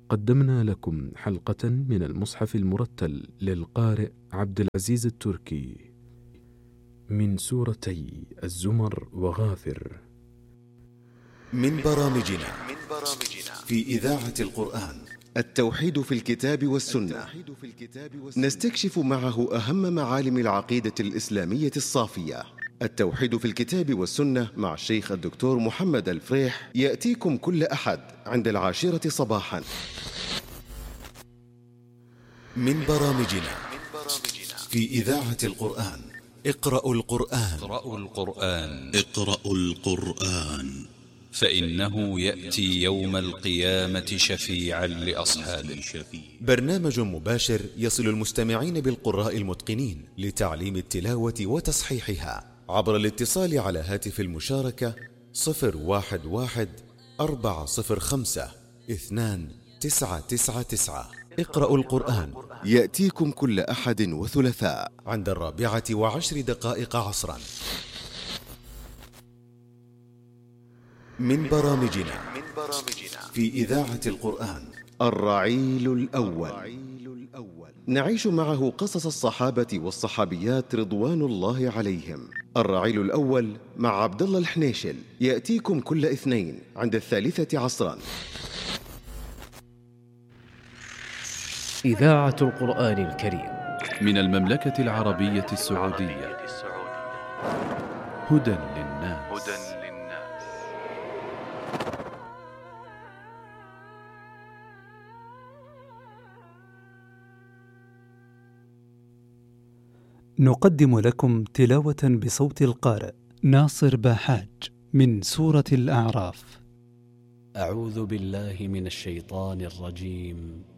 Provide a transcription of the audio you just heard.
قدمنا لكم حلقة من المصحف المرتل للقارئ عبد العزيز التركي من سورتي الزمر وغافر، من برامجنا في إذاعة القرآن التوحيد في الكتاب والسنة، نستكشف معه أهم معالم العقيدة الإسلامية الصافية. التوحيد في الكتاب والسنة مع الشيخ الدكتور محمد الفريح يأتيكم كل أحد عند 10 صباحا. من برامجنا في إذاعة القرآن اقرأوا القرآن فإنه يأتي يوم القيامة شفيعا لأصحابه. برنامج مباشر يصل المستمعين بالقراء المتقنين لتعليم التلاوة وتصحيحها عبر الاتصال على هاتف المشاركة 011-405-2999. اقرأوا القرآن يأتيكم كل أحد وثلاثاء عند 14:10 عصرا. من برامجنا في إذاعة القرآن الرعيل الأول، نعيش معه قصص الصحابة والصحابيات رضوان الله عليهم. الرعيل الأول مع عبد الله الحنيشل يأتيكم كل اثنين عند 3 عصرا. إذاعة القرآن الكريم من المملكة العربية السعودية، هدى للناس. نقدم لكم تلاوة بصوت القارئ ناصر باحاج من سورة الأعراف. أعوذ بالله من الشيطان الرجيم.